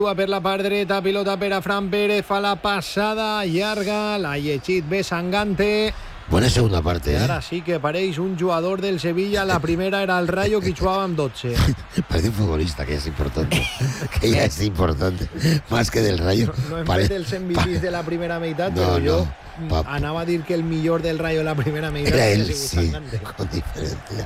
Per la part dreta, pilota per a Fran Pérez, fa la passada llarga, l'ha llegit bé Sangante. Buena segunda parte, Ara sí que pareix un jugador del Sevilla. La primera era el Rayo, que jugava amb 12. Parece un futbolista, que es importante. Que ya es importante. Más que del Rayo. No hem fet els MVPs de la primera meitat, no, però jo no, anava a dir que el millor del Rayo en la primera meitat era él, sí, con diferencia.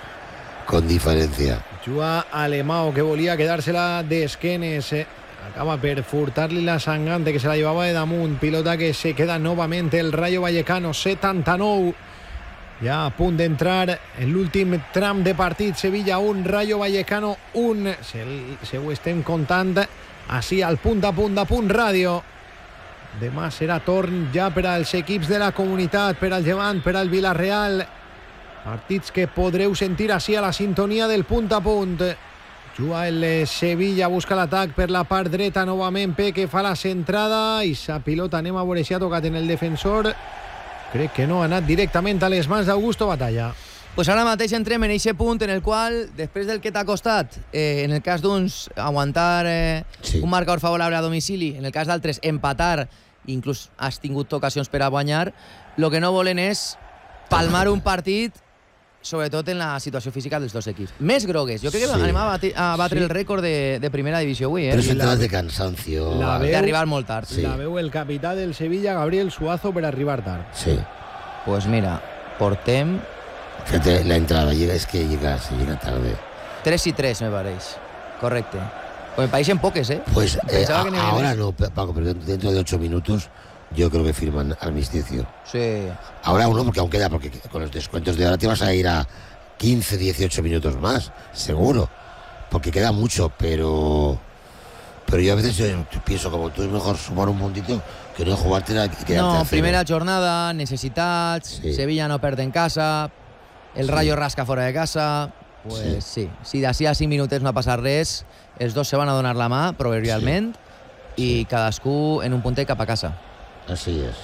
Con diferencia. Juga Alemão, que volia quedar-se-la d'esquenes. Acaba per furtar-li la Sangante, que se la llevava de damunt. Pilota que se queda novament el Rayo Vallecano. 79. Ja a punt d'entrar en l'últim tram de partit. Sevilla 1, Rayo Vallecano 1. Se ho estem contant així al punt a punt ràdio. Demà serà torn ja per als equips de la comunitat, per al Llevant, per al Villarreal. Partits que podreu sentir així a la sintonia del punt a punt. Juga el Sevilla, busca l'atac per la part dreta novament. Peque fa la centrada i sa pilota, anem a veure si ha tocat en el defensor. Crec que no, ha anat directament a les mans d'Augusto Batalla. Pues ara mateix entrem en aquest punt en el qual, després del que t'ha costat, en el cas d'uns, aguantar un marcador favorable a domicili, en el cas d'altres, empatar, inclús has tingut ocasions per a guanyar, el que no volen és palmar un partit, sobretot en la situació física dels dos equips. Més grogues. Jo crec que anem a batre el rècord de primera divisió avui. Tres entradas de cansancio. D'arribar molt tard. Sí. La veu el capità del Sevilla, Gabriel Suazo, per arribar tard. Sí. Pues mira, portem... Fíjate, la entrada, se llega tarde. 3 y 3, me pareix. Correcte. Pues me parecen poques, ¿eh? Pues ahora no, Paco, pero dentro de 8 minutos yo creo que firman armisticio. Sí. Ahora uno, porque aún queda, porque con los descuentos de ahora te vas a ir a 15, 18 minutos más, seguro. Porque queda mucho, pero yo a veces pienso, como tú, es mejor sumar un puntito que no jugártela y quedarte a cero. Primera jornada, necessitats, sí. Sevilla no perd en casa, el Rayo rasca fora de casa, pues sí. Si d'ací a 5 minutets no ha passat res, els dos se van a donar la mà, proverbialment, i cadascú en un puntet cap a casa. Así es.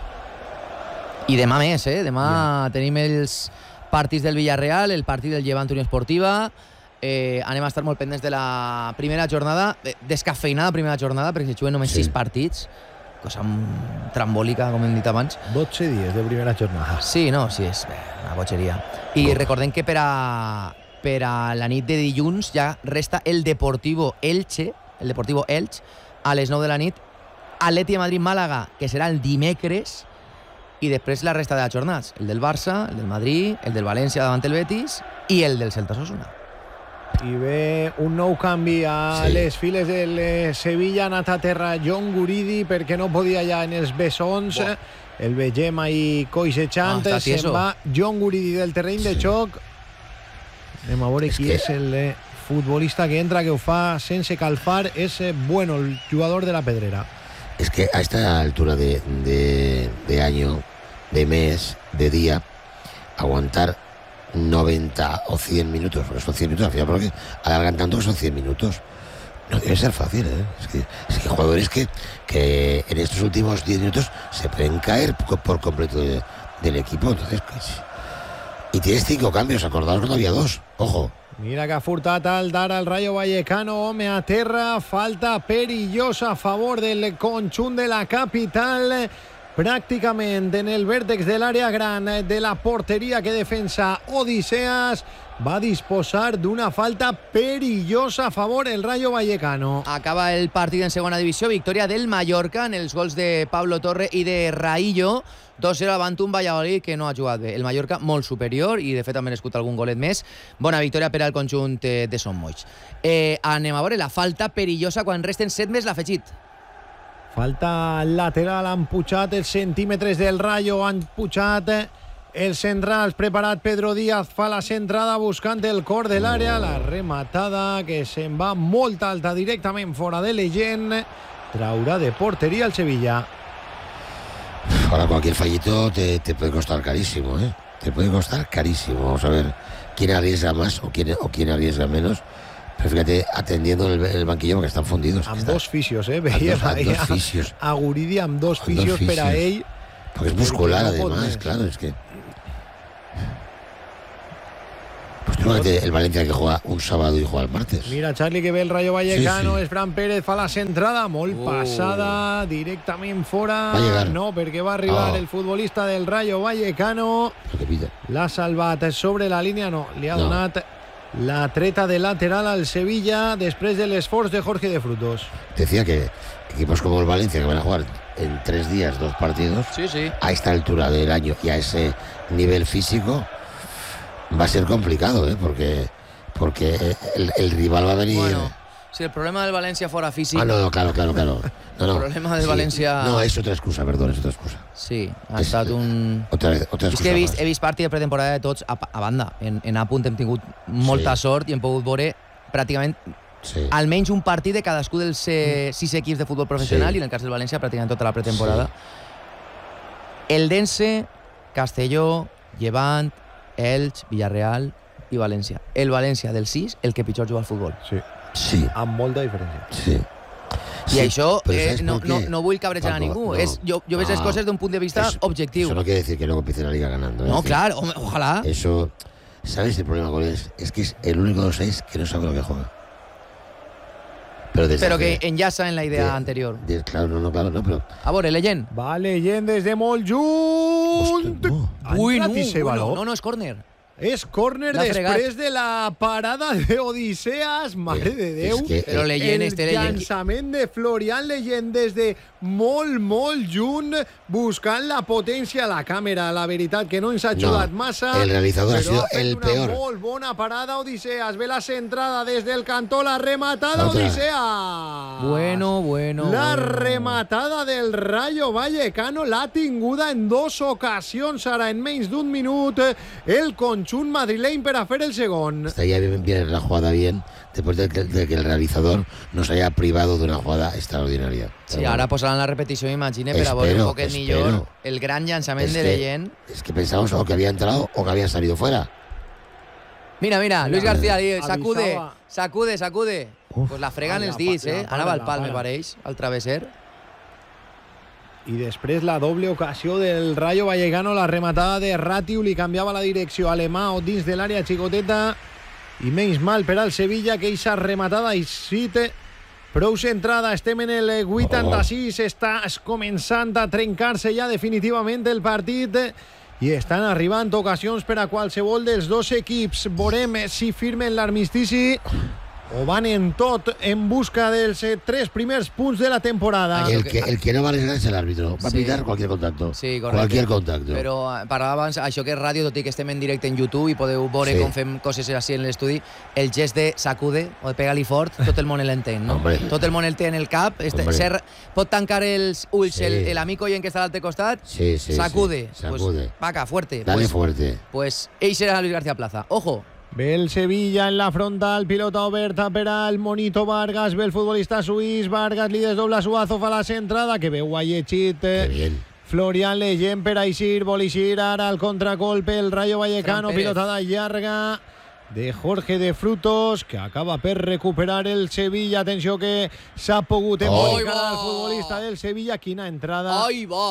I demà més, Demà tenim els partits del Villarreal, el partit del Llevant Unió Esportiva. Anem a estar molt pendents de la primera jornada, descafeinada primera jornada, perquè se juguen només 6 partits, cosa trambòlica, com hem dit abans. 12 dies de primera jornada. Sí, no, sí, és una bogeria. I recordem que per a la nit de dilluns ja resta el Deportivo Elche, a les 9 de la nit, Atleti de Madrid-Màlaga, que serà el dimecres, i després la resta de les jornades, el del Barça, el del Madrid, el del València davant el Betis i el del Celta Osasuna. I ve un nou canvi a les files del Sevilla. Ha anat a terra John Guridi perquè no podia ja en els bessons. El vegem ahí coixejant. Se'n va John Guridi del terreny de xoc. Anem a veure qui és el futbolista que entra, que ho fa sense calfar. És Bueno, el jugador de la Pedrera. Es que a esta altura de año, de mes, de día, aguantar 90 o 100 minutos, porque son 100 minutos al final, porque alargan tanto que son 100 minutos. No debe ser fácil, ¿eh? Es que jugadores que en estos últimos 10 minutos se pueden caer por completo del equipo. Entonces, y tienes 5 cambios, acordaos que no había 2. Ojo. Mira que ha furtat al dar al Rayo Vallecano, home a terra, falta perillosa a favor del conjunt de la capital, pràcticament en el vèrtex de l'àrea gran de la porteria que defensa Odiseas. Va disposar d'una falta perillosa a favor el Rayo Vallecano. Acaba el partit en segona divisió, victòria del Mallorca en els gols de Pablo Torre i de Raillo. 2-0 davant un Valladolid que no ha jugat bé. El Mallorca molt superior i de fet ha merescut algun golet més. Bona victòria per al conjunt de Son Moix. Anem a veure la falta perillosa quan resten 7 més l'afegit. Falta lateral, han pujat els centímetres del Rayo, han pujat els centrals, preparat Pedro Díaz, fa la centrada buscant el cor de l'àrea, la rematada que se'n va molt alta directament fora de Legend, traurà de porteria el Sevilla. Ahora cualquier fallito te puede costar carísimo, ¿eh? Te puede costar carísimo. Vamos a ver quién arriesga más o quién arriesga menos. Pero fíjate, atendiendo el banquillo porque están fundidos. Amb dos fisios, veiem a Guridi amb dos fisios per a ell. Porque es muscular, además, claro, es que... Pues Fíjate, el Valencia que juega un sábado y juega el martes. Mira, Charlie, que ve el Rayo Vallecano, és Fran Pérez, fa la centrada, molt passada, directament fora. Va llegar. No, perquè va arribar el futbolista del Rayo Vallecano. L'ha salvat sobre la línia, no, li ha donat la treta de lateral al Sevilla després de l'esforç de Jorge de Frutos. Decía que equipos como el Valencia, que van a jugar en 3 días 2 partidos, a esta altura del año y a ese nivel físico, va a ser complicado, porque el rival va a venir. Bueno, si el problema del Valencia fuera físico. No, claro. No, el problema del Valencia. No, es otra excusa, perdón, es otra excusa. Sí, ha estat un. Otra excusa. És que he vist partit de pretemporada de tots a banda. En Apunt hem tingut molta sort i hem pogut veure pràcticament almenys un partit de cadascú dels 6 equips de futbol professional, i en el cas del València pràcticament tota la pretemporada. Eldense, Castelló, Llevant, Elx, Villarreal i València. El València del 6, el que pitjor juga al futbol. Sí. Amb molta diferència. Sí. I això no vull cabrejar a ningú. Jo veig les coses d'un punt de vista objectiu. Eso no quiere decir que luego empiece la liga ganando. No, claro, ojalá. Eso, ¿sabes el problema con él? Es que es el único de los 6 que no sabe lo que juega. Pero que enllaça en la idea anterior. Claro, no, però... A veure, Leyen. Va Leyen des de molt junt. Ui, no, és córner. És córner després de la parada d'Odiseas. Mare de Déu. Però Leyen, el llançament de Florian Leyen des de molt junt, buscant la potència a la càmera. La veritat que no ens ha ajudat massa. El realizador ha sido el peor. Una molt bona parada Odiseas. Ve la centrada des del cantó, la rematada Odiseas. Bueno. La rematada del Rayo Vallecano l'ha tinguda en 2 ocasions, ara en menys d'un minut. El conjunt madrileño para hacer el segundo. Estaría bien la jugada bien después de que el realizador nos haya privado de una jugada extraordinaria. Sí, ahora posarán la repetición, imagine, pero a veure un poquet millor el gran llançament de Leyen. Es que pensamos o que había entrado o que había salido fuera. Mira, Luis García, sacude. Pues la fregan els dits, Ara va al pal, me pareix, al travesser. I després la doble ocasió del Rayo Vallecano, la rematada de Ratiu, li canviava la direcció a Alemão dins de l'àrea xicoteta, i menys mal per al Sevilla, que eixa rematada i cite prou centrada. Estem en el 86, està començant a trencar-se ja definitivament el partit i estan arribant ocasions per a qualsevol dels dos equips. Veurem si firmen l'armistici o van en tot en busca dels 3 primers punts de la temporada. El que no va arriesgar es el árbitro. Va a pitar cualquier contacto. Sí, correcte. Cualquier contacto. Però parlava abans, això que és ràdio, tot i que estem en directe en YouTube i podeu veure com fem coses així en l'estudi, el gest de sacude o de pega-li fort, tot el món l'entén, no? Tot el món el té en el cap. Pot tancar els ulls l'amic oient que està a l'altre costat. Sacude. Vaca, fuerte. Dale fuerte. Pues ell serà Luis García Plaza. Ojo. Ve el Sevilla en la frontal, pilota oberta per al Monito Vargas, ve el futbolista suís, Vargas li desdobla Suazo, fa la centrada, que veu Guayechit. Florian Leyen per a eixir, vol eixir ara al contracolpe, el Rayo Vallecano, pilotada llarga de Jorge de Frutos, que acaba per recuperar el Sevilla. Atenció que s'ha pogut embolicar al futbolista del Sevilla. Quina entrada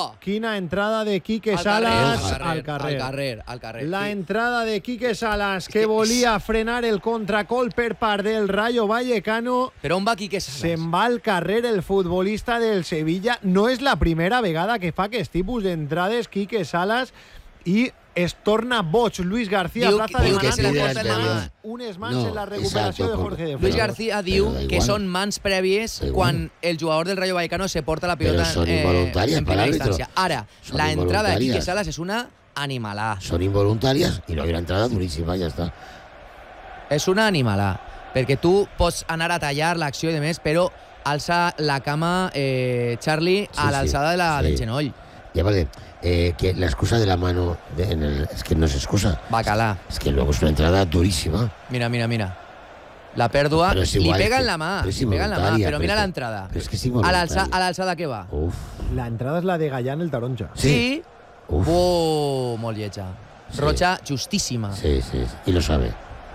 de Quique Salas al carrer. La entrada de Quique Salas, que volia frenar el contracol per part del Rayo Vallecano. Però on va Quique Salas? Se'n va al carrer el futbolista del Sevilla. No és la primera vegada que fa aquest tipus d'entrades Quique Salas, i es torna boig Luis García Plaza demanant unes mans en la recuperació de Jorge de Frutos. Luis García diu que són mans prèvies quan el jugador del Rayo Vallecano se porta la pilota en primera instancia. Ara, la entrada de Quique Salas és una animalà. Son involuntarias y no hay una entrada durísima, ya está. És una animalà, perquè tu pots anar a tallar l'acció i demés, però alça la cama, Charlie, a l'alçada del genoll. Y aparte, que la excusa de la mano es que no es excusa. Bacalà. Es que luego es una entrada durísima. Mira. La pèrdua li pega en la mà. Però mira l'entrada. Pero es que es a l'alçada que va. La entrada és la de Gallán el Taronja. Sí. Molt lletja. Roja justíssima. Sí. Y lo sabe.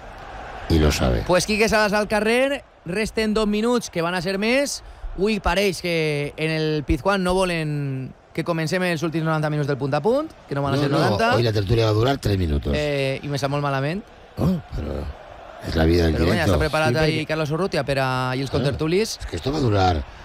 Pues Quique Salas al carrer. Resten 2 minuts, que van a ser més. Avui pareix que en el Pizjuán no volen que comencem els últims 90 minuts del punt a punt, que no van a ser 90. Hoy la tertulia va a durar 3 minutos. I me sap molt malament. Però És la vida del Però directo. ja està preparat Sí, ahí perquè- Carlos Urrutia per a i els contertulis. És que esto va a durar